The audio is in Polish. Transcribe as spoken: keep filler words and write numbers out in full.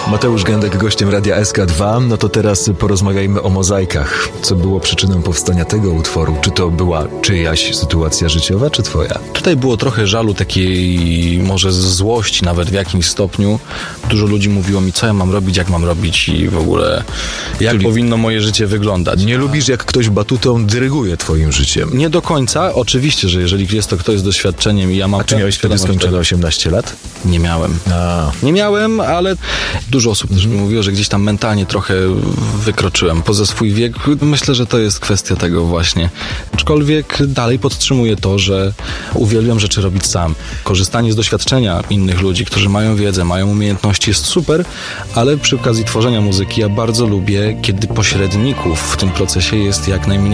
Mateusz Gędek, gościem Radia S K dwa. No to teraz porozmawiajmy o Mozaikach. Co było przyczyną powstania tego utworu? Czy to była czyjaś sytuacja życiowa, czy twoja? Tutaj było trochę żalu, takiej może złości nawet w jakimś stopniu. Dużo ludzi mówiło mi, co ja mam robić, jak mam robić i w ogóle jak Czyli powinno moje życie wyglądać. Nie lubisz, jak ktoś batutą dyryguje twoim życiem? Nie do końca. Oczywiście, że jeżeli jest to ktoś z doświadczeniem i ja mam... A czy miałeś wtedy skończone osiemnaście lat? Nie miałem. A. Nie miałem, ale dużo osób też mi mówiło, że gdzieś tam mentalnie trochę wykroczyłem poza swój wiek. Myślę, że to jest kwestia tego właśnie. Aczkolwiek dalej podtrzymuję to, że uwielbiam rzeczy robić sam. Korzystanie z doświadczenia innych ludzi, którzy mają wiedzę, mają umiejętności, jest super, ale przy okazji tworzenia muzyki ja bardzo lubię, kiedy pośredników w tym procesie jest jak najmniej.